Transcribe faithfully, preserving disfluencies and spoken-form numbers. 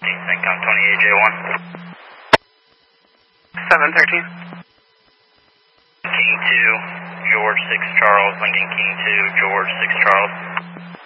CENTCOM twenty-eight J one. seven thirteen. King two, George six Charles, Lincoln King two, George six Charles.